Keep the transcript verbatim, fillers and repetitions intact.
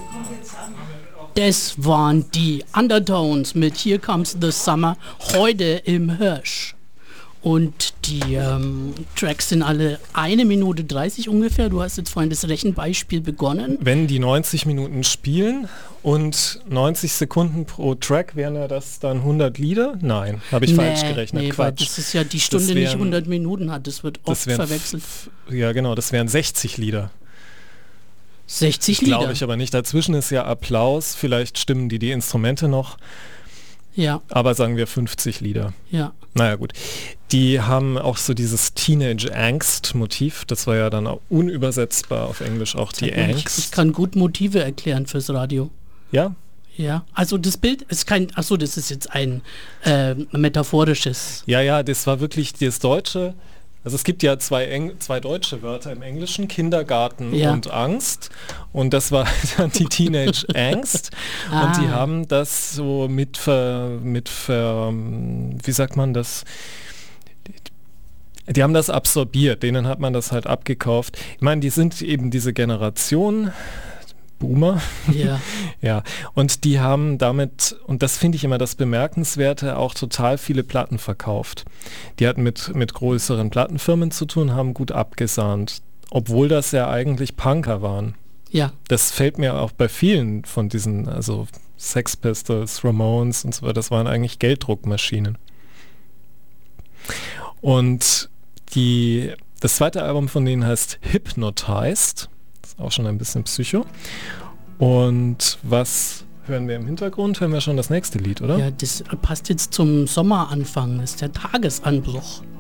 Das waren die Undertones mit Here Comes the Summer, heute im Hirsch. Und die ähm, Tracks sind alle eine Minute dreißig ungefähr. Du hast jetzt vorhin das Rechenbeispiel begonnen. Wenn die neunzig Minuten spielen und neunzig Sekunden pro Track, wären ja das dann hundert Lieder? Nein, habe ich nee, falsch gerechnet. Nee, Quatsch. Das ist ja die Stunde wären, nicht hundert Minuten hat. Das wird oft das verwechselt. F- ja genau, das wären sechzig Lieder. sechzig Lieder? Glaube ich aber nicht. Dazwischen ist ja Applaus. Vielleicht stimmen die die Instrumente noch. Ja. Aber sagen wir fünfzig Lieder. Ja. Naja gut. Die haben auch so dieses Teenage-Angst-Motiv. Das war ja dann auch unübersetzbar auf Englisch auch die Angst. Ich, ich kann gut Motive erklären fürs Radio. Ja? Ja. Also das Bild ist kein, achso, das ist jetzt ein äh, metaphorisches. Ja, ja, das war wirklich das Deutsche. Also es gibt ja zwei, Eng- zwei deutsche Wörter im Englischen, Kindergarten ja. und Angst. Und das war dann die Teenage-Angst. ah. Und die haben das so mit, ver, mit ver, wie sagt man das, die haben das absorbiert, denen hat man das halt abgekauft. Ich meine, die sind eben diese Generation, Boomer. Ja. ja. Und die haben damit, und das finde ich immer das Bemerkenswerte, auch total viele Platten verkauft. Die hatten mit, mit größeren Plattenfirmen zu tun, haben gut abgesahnt. Obwohl das ja eigentlich Punker waren. Ja. Das fällt mir auch bei vielen von diesen, also Sex Pistols, Ramones und so weiter, das waren eigentlich Gelddruckmaschinen. Und die, das zweite Album von denen heißt Hypnotized. Auch schon ein bisschen Psycho. Und was hören wir im Hintergrund? Hören wir schon das nächste Lied, oder? Ja, das passt jetzt zum Sommeranfang. Das ist der Tagesanbruch.